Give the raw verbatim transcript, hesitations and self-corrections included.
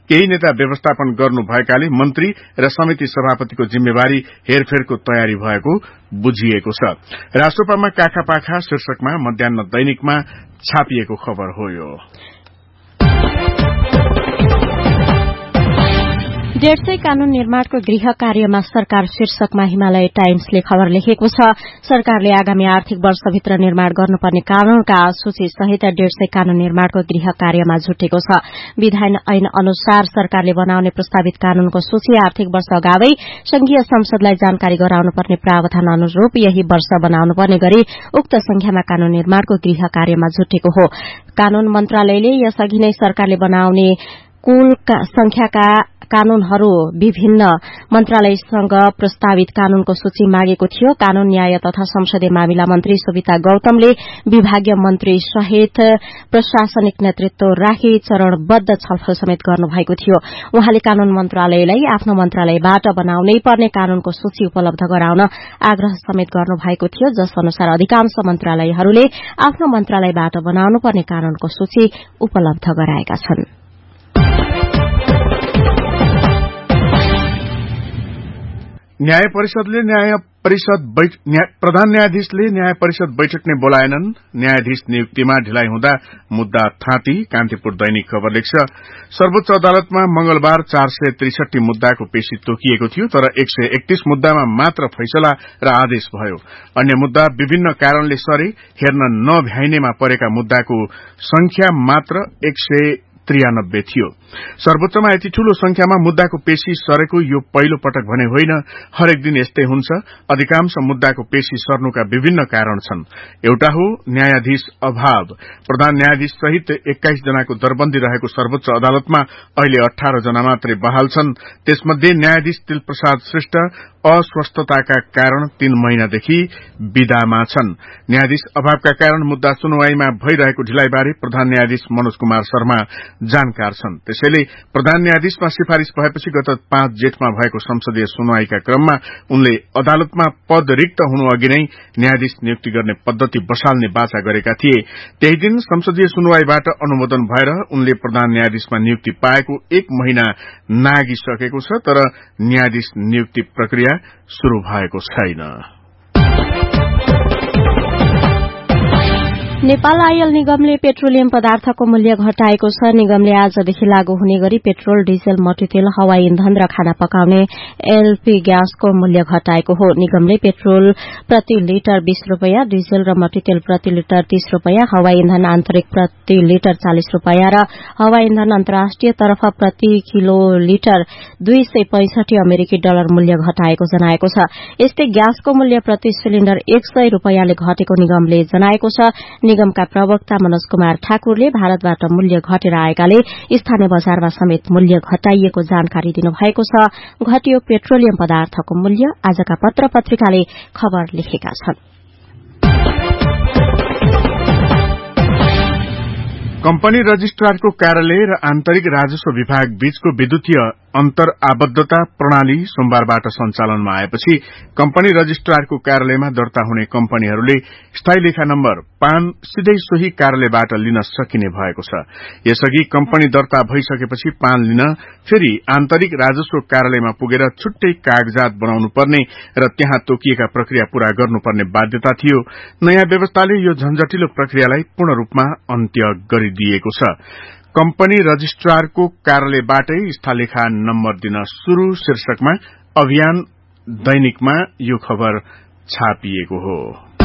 केही नेता व्यवस्थापन गर्नु भएकाले मन्त्री र समिति सभापतिको जिम्मेवारी हेरफेरको तयारी भएको बुझिएको छ। राष्ट्रपामा काखा पाखा शीर्षकमा मध्याह्न दैनिकमा छापिएको खबर हो यो। डेढ़ सय कानून निर्माणको गृह कार्यमा सरकार शीर्षकमा हिमालय टाइम्सले खबर लेखेको छ। सरकारले आगामी आर्थिक वर्षभित्र निर्माण गर्नुपर्ने कानूनका सूची सहित डेढ़ सय कानून निर्माणको गृह कार्यमा जुटेको छ। विधान ऐन अनुसार सरकारले बनाउने प्रस्तावित कानूनको सूची आर्थिक वर्ष अगावै संघीय संसदलाई जानकारी गराउनुपर्ने प्रावधान अनुरूप यही वर्ष बनाउनुपर्ने गरी उक्त संख्यामा कानून निर्माणको गृह कार्यमा जुटेको हो। कानून मन्त्रालयले यसअघि नै सरकारले बनाउने कुल संख्याका कानूनहरू विभिन्न मन्त्रालयसँग प्रस्तावित कानूनको सूची मागेको थियो। कानून न्याय तथा संसदीय मामिला मन्त्री सुविता गौतमले विभागीय मन्त्री सहित प्रशासनिक नेतृत्व राखी चरणबद्ध छलफल समेत गर्नुभएको थियो। उहाँले कानून मन्त्रालयलाई आफ्नो मन्त्रालयबाट बनाउनै पर्ने कानूनको सूची उपलब्ध गराउन आग्रह समेत गर्नुभएको थियो, जस अनुसार अधिकांश मन्त्रालयहरूले आफ्नो मन्त्रालयबाट बनाउनुपर्ने कानूनको सूची उपलब्ध गराएका छन्। न्याय परिषदले न्याय परिषद प्रधान न्यायाधीशले न्याय परिषद बैठक नै बोलाएनन्। न्यायाधीश नियुक्तिमा ढिलाइ हुँदा मुद्दा थाँती। कान्तिपुर दैनिक खबर लेख्छ, सर्वोच्च अदालतमा मंगलबार चार सय त्रिसठी मुद्दाको पेशी तोकिएको थियो, तर एक सय एकतीस मुद्दामा मात्र फैसला र आदेश भयो। अन्य मुद्दा विभिन्न कारणले सरे। हेर्न नभ्याइनेमा परेका मुद्दाको संख्या मात्र एक सय त्रियानब्बे थियो। सर्वोच्चमा यति ठूलो संख्यामा मुद्दाको पेशी सरेको यो पहिलो पटक भने होइन। हरेक दिन यस्तै हुन्छ। अधिकांश मुद्दाको पेशी सर्नुका विभिन्न कारण छन्। एउटा हो न्यायाधीश अभाव। प्रधान न्यायाधीश सहित एक्काइस जनाको दरबन्दी रहेको सर्वोच्च अदालतमा अहिले अठारह जना मात्रै बहाल छन्। त्यसमध्ये न्यायाधीश तिलप्रसाद श्रेष्ठ अस्वस्थताका कारण तीन महिनादेखि विदामा छन्। न्यायाधीश अभावका कारण मुद्दा सुनवाईमा भइरहेको ढिलाइबारे प्रधान न्यायाधीश मनोज कुमार शर्मा जानकार छन्। त्यसैले प्रधान न्यायाधीशमा सिफारिश भएपछि गत पाँच जेठमा भएको संसदीय सुनवाईका क्रममा उनले अदालतमा पद रिक्त हुनु अघि नै न्यायाधीश नियुक्ति गर्ने पद्धति बसाल्ने वाचा गरेका थिए। त्यही दिन संसदीय सुनवाईबाट अनुमोदन भएर उनले प्रधान न्यायाधीशमा नियुक्ति पाएको एक महिना नागिसकेको छ, तर न्यायाधीश नियुक्ति प्रक्रिया शुरू भएको छैन। नेपाल आयल निगमले पेट्रोलियम पदार्थको मूल्य घटाएको छ। निगमले आजदेखि लागू हुने गरी पेट्रोल, डिजल, मट्टीतेल, हवाई इन्धन र खाना पकाउने एलपी ग्यासको मूल्य घटाएको हो। निगमले पेट्रोल प्रति लिटर बीस रूपियाँ, डिजल र मट्टीतेल प्रति लिटर तीस रूपियाँ, हवाई इन्धन आन्तरिक प्रति लिटर चालिस रूपियाँ र हवाई इन्धन अन्तर्राष्ट्रिय तर्फ प्रति किलो लिटर दुई सय पैंसठी अमेरिकी डलर मूल्य घटाएको जनाएको छ। यस्तै ग्यासको मूल्य प्रति सिलिण्डर एक सय रूपियाँले घटेको निगमले जनाएको छ। निगमका प्रवक्ता मनोज कुमार ठाकुरले भारतबाट मूल्य घटेर आएकाले स्थानीय बजारमा समेत मूल्य घटाइएको जानकारी दिनुभएको छ। घट्यो पेट्रोलियम पदार्थको मूल्य, आजका पत्र पत्रिकाले खबर लेखेका छन्। कम्पनी रजिस्ट्रारको कार्यालय र आन्तरिक राजस्व विभाग बीचको विद्युतीय अन्तर आबद्धता प्रणाली सोमबारबाट सञ्चालनमा आएपछि कम्पनी रजिस्ट्रारको कार्यालयमा दर्ता हुने कम्पनीहरूले स्थायी लेखा नम्बर पान सिधै सोही कार्यालयबाट लिन सकिने भएको छ। यसअघि कम्पनी दर्ता भइसकेपछि पान लिन फेरि आन्तरिक राजस्व कार्यालयमा पुगेर छुट्टै कागजात बनाउनु पर्ने र त्यहाँ तोकिएका प्रक्रिया पूरा गर्नुपर्ने बाध्यता थियो। नयाँ व्यवस्थाले यो झन्झटिलो प्रक्रियालाई पूर्ण रूपमा अन्त्य गरिदिएको छ। कम्पनी रजिस्ट्रारको कार्यालयबाटै स्थालेखा नम्बर दिन शुरू शीर्षकमा अभियान दैनिकमा यो खबर छापिएको हो।